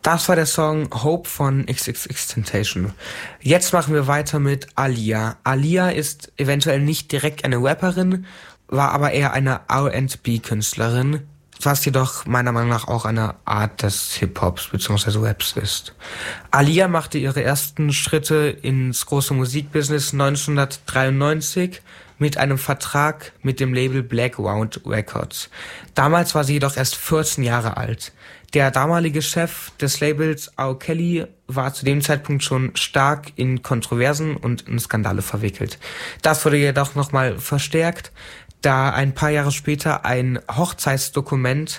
Das war der Song Hope von XXXTentacion. Jetzt machen wir weiter mit Aaliyah. Aaliyah ist eventuell nicht direkt eine Rapperin, war aber eher eine R&B-Künstlerin, was jedoch meiner Meinung nach auch eine Art des Hip-Hops bzw. Raps ist. Aaliyah machte ihre ersten Schritte ins große Musikbusiness 1993 mit einem Vertrag mit dem Label Black Round Records. Damals war sie jedoch erst 14 Jahre alt. Der damalige Chef des Labels, R. Kelly, war zu dem Zeitpunkt schon stark in Kontroversen und in Skandale verwickelt. Das wurde jedoch nochmal verstärkt, da ein paar Jahre später ein Hochzeitsdokument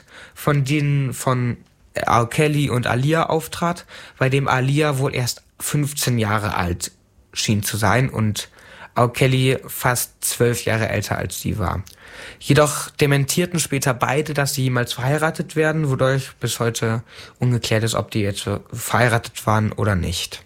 von R. Kelly und Aaliyah auftrat, bei dem Aaliyah wohl erst 15 Jahre alt schien zu sein und R. Kelly fast 12 Jahre älter als sie war. Jedoch dementierten später beide, dass sie jemals verheiratet werden, wodurch bis heute ungeklärt ist, ob die jetzt verheiratet waren oder nicht.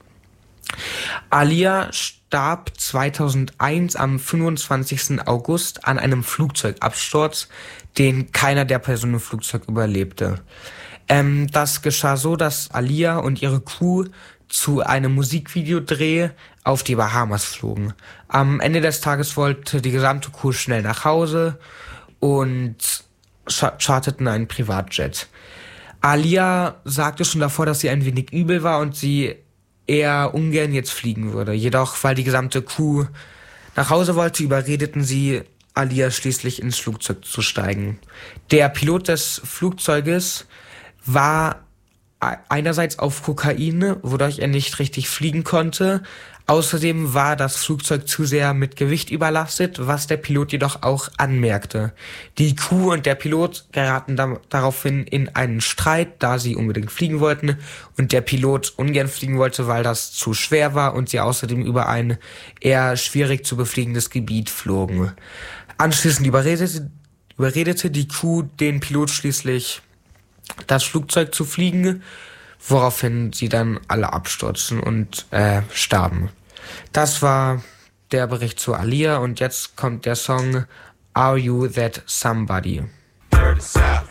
Aaliyah starb 2001 am 25. August an einem Flugzeugabsturz, den keiner der Personen im Flugzeug überlebte. Das geschah so, dass Aaliyah und ihre Crew zu einem Musikvideodreh auf die Bahamas flogen. Am Ende des Tages wollte die gesamte Crew schnell nach Hause und charterten einen Privatjet. Aaliyah sagte schon davor, dass sie ein wenig übel war und sie eher ungern jetzt fliegen würde. Jedoch, weil die gesamte Crew nach Hause wollte, überredeten sie Aaliyah schließlich ins Flugzeug zu steigen. Der Pilot des Flugzeuges war einerseits auf Kokain, wodurch er nicht richtig fliegen konnte. Außerdem war das Flugzeug zu sehr mit Gewicht überlastet, was der Pilot jedoch auch anmerkte. Die Crew und der Pilot geraten daraufhin in einen Streit, da sie unbedingt fliegen wollten und der Pilot ungern fliegen wollte, weil das zu schwer war und sie außerdem über ein eher schwierig zu befliegendes Gebiet flogen. Anschließend überredete die Crew den Pilot schließlich, das Flugzeug zu fliegen, woraufhin sie dann alle abstürzen und starben. Das war der Bericht zu Aaliyah und jetzt kommt der Song Are You That Somebody? Dirty South.